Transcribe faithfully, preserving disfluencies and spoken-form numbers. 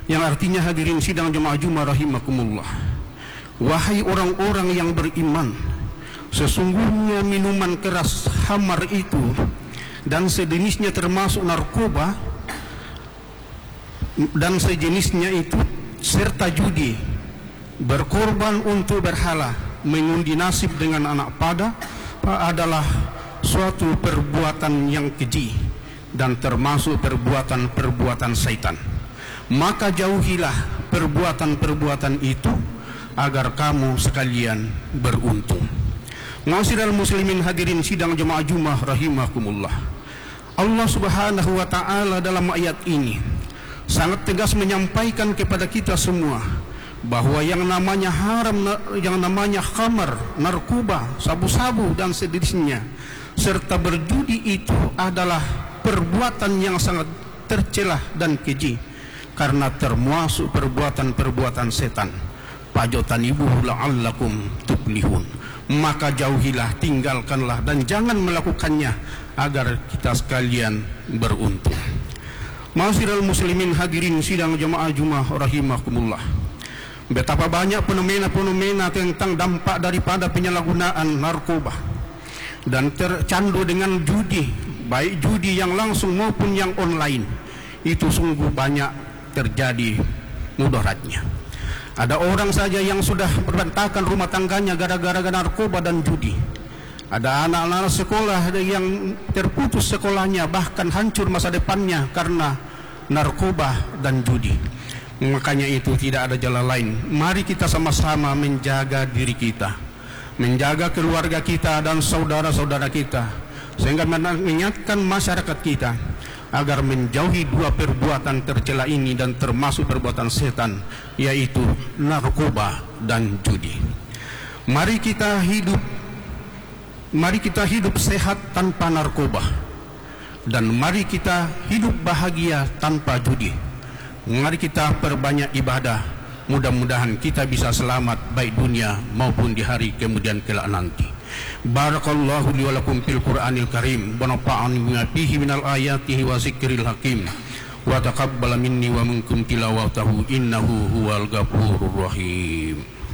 yang artinya hadirin sidang jemaah Jumat rahimakumullah, wahai orang-orang yang beriman, sesungguhnya minuman keras khamar itu dan sejenisnya termasuk narkoba dan sejenisnya itu serta judi, berkorban untuk berhala, mengundi nasib dengan anak pada adalah suatu perbuatan yang keji dan termasuk perbuatan-perbuatan syaitan. Maka jauhilah perbuatan-perbuatan itu agar kamu sekalian beruntung. Ma'asyiral muslimin hadirin sidang jemaah Jumat rahimakumullah, Allah Subhanahu wa taala dalam ayat ini sangat tegas menyampaikan kepada kita semua bahwa yang namanya haram, yang namanya khamar, narkoba, sabu-sabu dan sejenisnya serta berjudi itu adalah perbuatan yang sangat tercelah dan keji, karena termasuk perbuatan-perbuatan setan. Fajtanibuhu la'allakum tuflihun. Maka jauhilah, tinggalkanlah dan jangan melakukannya agar kita sekalian beruntung. Ma'asyiral muslimin hadirin sidang jemaah Jumat rahimakumullah, betapa banyak fenomena-fenomena tentang dampak daripada penyalahgunaan narkoba dan tercandu dengan judi, baik judi yang langsung maupun yang online. Itu sungguh banyak terjadi mudaratnya. Ada orang saja yang sudah berantakan rumah tangganya gara-gara narkoba dan judi. Ada anak-anak sekolah yang terputus sekolahnya, bahkan hancur masa depannya karena narkoba dan judi. Makanya itu tidak ada jalan lain. Mari kita sama-sama menjaga diri kita, menjaga keluarga kita dan saudara-saudara kita, sehingga mengingatkan masyarakat kita agar menjauhi dua perbuatan tercela ini dan termasuk perbuatan setan, yaitu narkoba dan judi. Mari kita hidup Mari kita hidup sehat tanpa narkoba, dan mari kita hidup bahagia tanpa judi. Mari kita perbanyak ibadah, mudah-mudahan kita bisa selamat baik dunia maupun di hari kemudian kelak nanti. Barakallahu li wa lakum fil Qur'anil Karim wa nafa'ani bima fihi minal ayatihi wa zikril hakim wa taqabbal minni wa minkum tilawatahu innahu huwal ghafurur rahim.